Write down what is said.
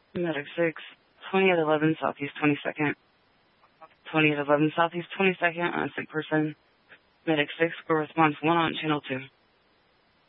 Medic 6, 20 at 11 Southeast 22nd. 20 at 11 Southeast 22nd on a sick person. Medic 6, go response 1 on channel 2.